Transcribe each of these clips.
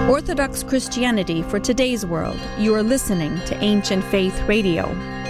Orthodox Christianity for today's world. You are listening to Ancient Faith Radio.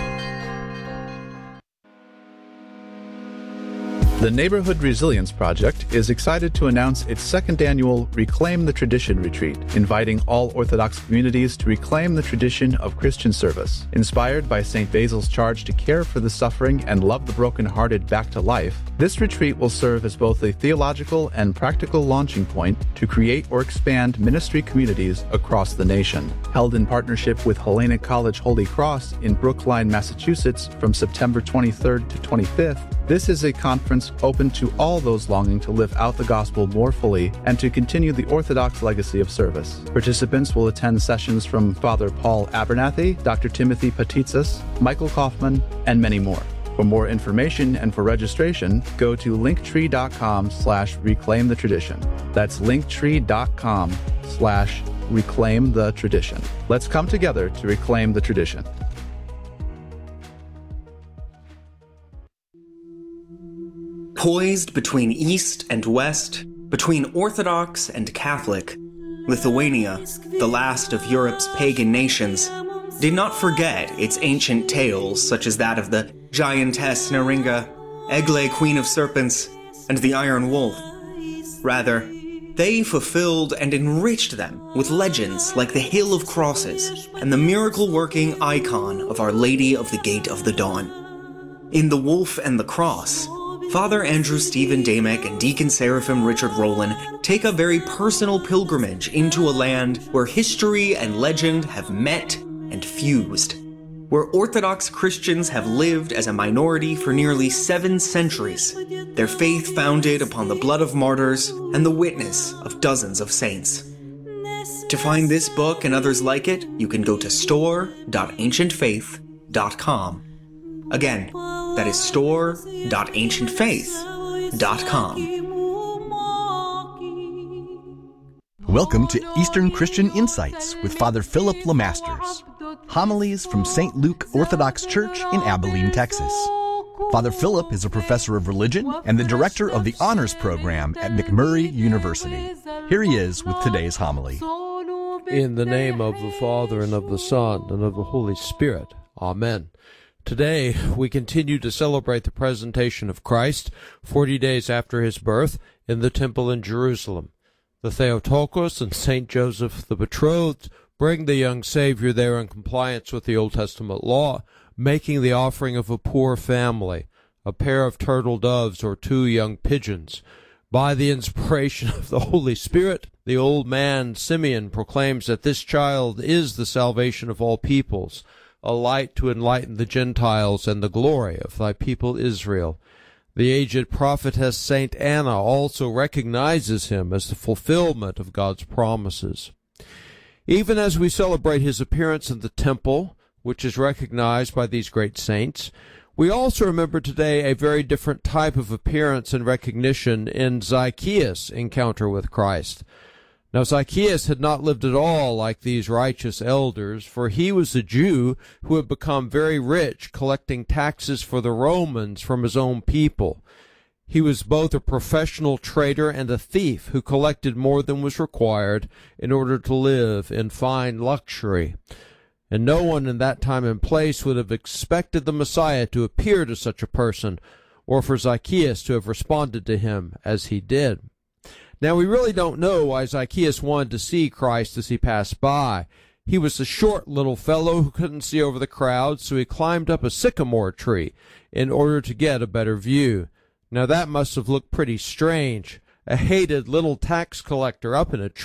The Neighborhood Resilience Project is excited to announce its second annual Reclaim the Tradition retreat, inviting all Orthodox communities to reclaim the tradition of Christian service. Inspired by St. Basil's charge to care for the suffering and love the brokenhearted back to life, this retreat will serve as both a theological and practical launching point to create or expand ministry communities across the nation. Held in partnership with Hellenic College Holy Cross in Brookline, Massachusetts from September 23rd to 25th, this is a conference open to all those longing to live out the gospel more fully and to continue the Orthodox legacy of service. Participants will attend sessions from Father Paul Abernathy, Dr. Timothy Patitsas, Michael Kaufman, and many more. For more information and for registration, go to linktree.com/reclaim the tradition. That's linktree.com/reclaim the tradition. Let's come together to reclaim the tradition. Poised between East and West, between Orthodox and Catholic, Lithuania, the last of Europe's pagan nations, did not forget its ancient tales such as that of the giantess Neringa, Egle, Queen of Serpents, and the Iron Wolf. Rather, they fulfilled and enriched them with legends like the Hill of Crosses and the miracle-working icon of Our Lady of the Gate of the Dawn. In The Wolf and the Cross, Father Andrew Stephen Damick and Deacon Seraphim Richard Rowland take a very personal pilgrimage into a land where history and legend have met and fused, where Orthodox Christians have lived as a minority for nearly 7 centuries, their faith founded upon the blood of martyrs and the witness of dozens of saints. To find this book and others like it, you can go to store.ancientfaith.com. Again, that is store.ancientfaith.com. Welcome to Eastern Christian Insights with Father Philip LeMasters. Homilies from St. Luke Orthodox Church in Abilene, Texas. Father Philip is a professor of religion and the director of the honors program at McMurray University. Here he is with today's homily. In the name of the Father, and of the Son, and of the Holy Spirit. Amen. Today, we continue to celebrate the presentation of Christ, 40 days after his birth, in the temple in Jerusalem. The Theotokos and St. Joseph the Betrothed bring the young Savior there in compliance with the Old Testament law, making the offering of a poor family, a pair of turtle doves or 2 young pigeons. By the inspiration of the Holy Spirit, the old man Simeon proclaims that this child is the salvation of all peoples, a light to enlighten the Gentiles and the glory of thy people Israel. The aged prophetess Saint Anna also recognizes him as the fulfillment of God's promises. Even as we celebrate his appearance in the temple, which is recognized by these great saints, we also remember today a very different type of appearance and recognition in Zacchaeus' encounter with Christ. Now, Zacchaeus had not lived at all like these righteous elders, for he was a Jew who had become very rich collecting taxes for the Romans from his own people. He was both a professional traitor and a thief who collected more than was required in order to live in fine luxury. And no one in that time and place would have expected the Messiah to appear to such a person, or for Zacchaeus to have responded to him as he did. Now, we really don't know why Zacchaeus wanted to see Christ as he passed by. He was a short little fellow who couldn't see over the crowd, so he climbed up a sycamore tree in order to get a better view. Now, that must have looked pretty strange. A hated little tax collector up in a